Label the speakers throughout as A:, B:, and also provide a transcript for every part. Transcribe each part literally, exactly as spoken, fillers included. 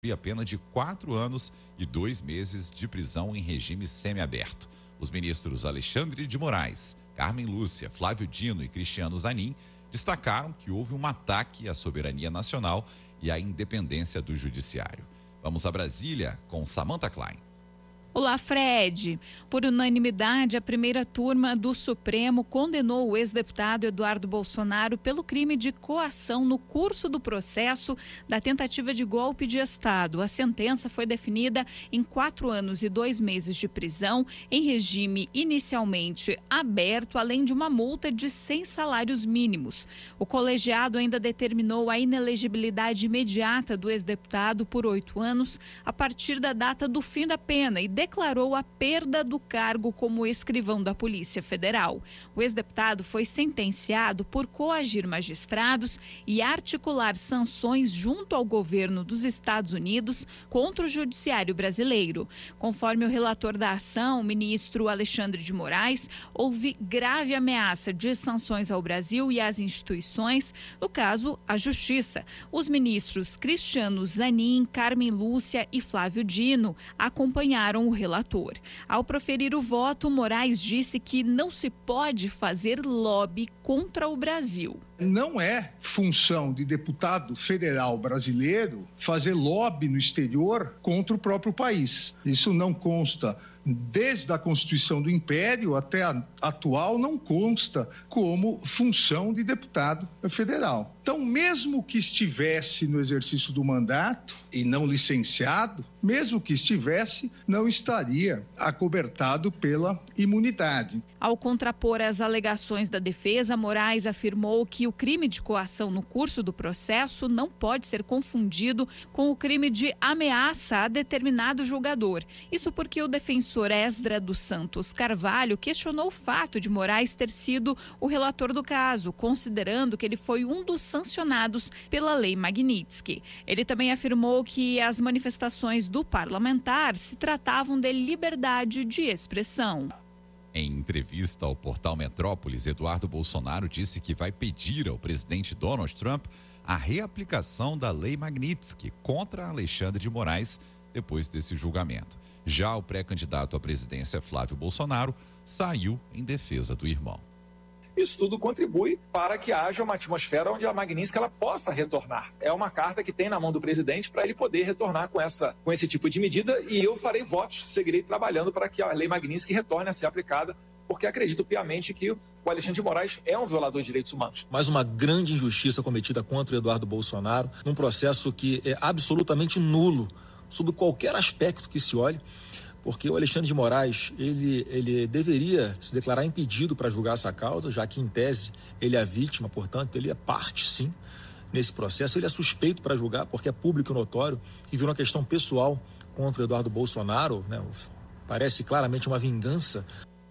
A: a pena de quatro anos e dois meses de prisão em regime semiaberto. Os ministros Alexandre de Moraes, Carmen Lúcia, Flávio Dino e Cristiano Zanin destacaram que houve um ataque à soberania nacional e à independência do judiciário. Vamos a Brasília com Samantha Klein.
B: Olá, Fred. Por unanimidade, a primeira turma do Supremo condenou o ex-deputado Eduardo Bolsonaro pelo crime de coação no curso do processo da tentativa de golpe de Estado. A sentença foi definida em quatro anos e dois meses de prisão, em regime inicialmente aberto, além de uma multa de cem salários mínimos. O colegiado ainda determinou a inelegibilidade imediata do ex-deputado por oito anos, a partir da data do fim da pena, e declarou a perda do cargo como escrivão da Polícia Federal. O ex-deputado foi sentenciado por coagir magistrados e articular sanções junto ao governo dos Estados Unidos contra o judiciário brasileiro. Conforme o relator da ação, o ministro Alexandre de Moraes, houve grave ameaça de sanções ao Brasil e às instituições, no caso, a Justiça. Os ministros Cristiano Zanin, Carmen Lúcia e Flávio Dino acompanharam o relator. Ao proferir o voto, Moraes disse que não se pode fazer lobby contra o Brasil.
C: Não é função de deputado federal brasileiro fazer lobby no exterior contra o próprio país. Isso não consta. Desde a Constituição do Império até a atual, não consta como função de deputado federal. Então, mesmo que estivesse no exercício do mandato e não licenciado, mesmo que estivesse, não estaria acobertado pela imunidade.
B: Ao contrapor as alegações da defesa, Moraes afirmou que o crime de coação no curso do processo não pode ser confundido com o crime de ameaça a determinado julgador. Isso porque o defensor Esdra dos Santos Carvalho questionou o fato de Moraes ter sido o relator do caso, considerando que ele foi um dos sancionados pela Lei Magnitsky. Ele também afirmou que as manifestações do parlamentar se tratavam de liberdade de expressão.
A: Em entrevista ao portal Metrópolis, Eduardo Bolsonaro disse que vai pedir ao presidente Donald Trump a reaplicação da Lei Magnitsky contra Alexandre de Moraes depois desse julgamento. Já o pré-candidato à presidência, Flávio Bolsonaro, saiu em defesa do irmão.
D: Isso tudo contribui para que haja uma atmosfera onde a Magnitsky ela possa retornar. É uma carta que tem na mão do presidente para ele poder retornar com, essa, com esse tipo de medida, e eu farei votos, seguirei trabalhando para que a Lei Magnitsky retorne a ser aplicada, porque acredito piamente que o Alexandre de Moraes é um violador de direitos humanos.
E: Mais uma grande injustiça cometida contra o Eduardo Bolsonaro, num processo que é absolutamente nulo, sob qualquer aspecto que se olhe, porque o Alexandre de Moraes, ele, ele deveria se declarar impedido para julgar essa causa, já que, em tese, ele é a vítima, portanto, ele é parte, sim, nesse processo. Ele é suspeito para julgar, porque é público e notório, e virou uma questão pessoal contra o Eduardo Bolsonaro, né? Parece claramente uma vingança.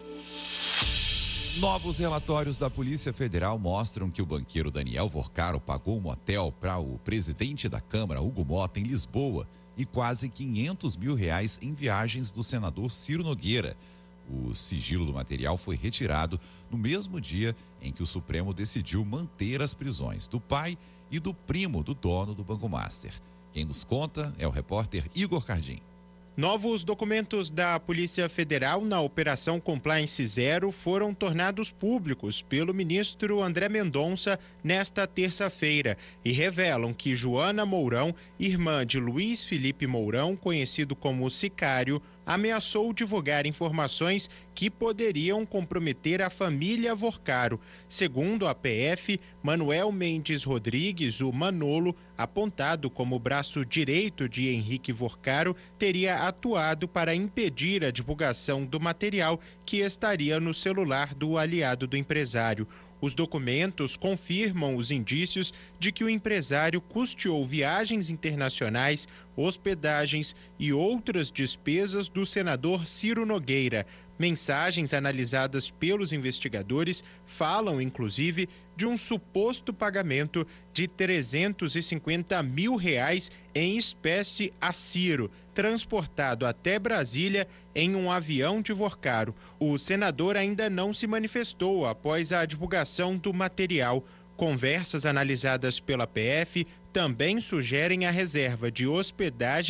A: Novos relatórios da Polícia Federal mostram que o banqueiro Daniel Vorcaro pagou um motel para o presidente da Câmara, Hugo Mota, em Lisboa, e quase quinhentos mil reais em viagens do senador Ciro Nogueira. O sigilo do material foi retirado no mesmo dia em que o Supremo decidiu manter as prisões do pai e do primo do dono do Banco Master. Quem nos conta é o repórter Igor Cardim.
F: Novos documentos da Polícia Federal na Operação Compliance Zero foram tornados públicos pelo ministro André Mendonça nesta terça-feira e revelam que Joana Mourão, irmã de Luiz Felipe Mourão, conhecido como Sicário, ameaçou divulgar informações que poderiam comprometer a família Vorcaro. Segundo a P F, Manuel Mendes Rodrigues, o Manolo, apontado como braço direito de Henrique Vorcaro, teria atuado para impedir a divulgação do material que estaria no celular do aliado do empresário. Os documentos confirmam os indícios de que o empresário custeou viagens internacionais, hospedagens e outras despesas do senador Ciro Nogueira. Mensagens analisadas pelos investigadores falam, inclusive, de um suposto pagamento de trezentos e cinquenta mil reais em espécie a Ciro, transportado até Brasília em um avião de Vorcaro. O senador ainda não se manifestou após a divulgação do material. Conversas analisadas pela P F também sugerem a reserva de hospedagem